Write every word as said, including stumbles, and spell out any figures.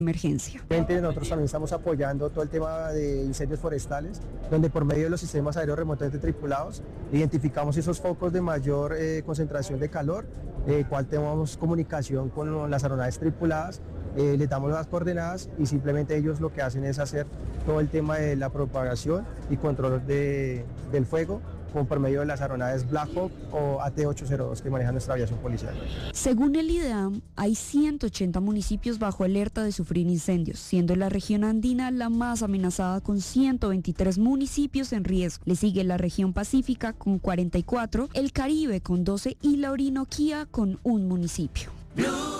emergencia. Nosotros también estamos apoyando todo el tema de incendios forestales, donde por medio de los sistemas aéreos remotamente tripulados identificamos esos focos de mayor eh, concentración de calor, eh, cual tenemos comunicación con las aeronaves tripuladas, eh, les damos las coordenadas y simplemente ellos lo que hacen es hacer todo el tema de la propagación y control de, del fuego, como por medio de las aeronaves Black Hawk o A T ochocientos dos que maneja nuestra aviación policial. Según el IDEAM, hay ciento ochenta municipios bajo alerta de sufrir incendios, siendo la región andina la más amenazada con ciento veintitrés municipios en riesgo. Le sigue la región pacífica con cuarenta y cuatro, el Caribe con doce y la Orinoquía con un municipio.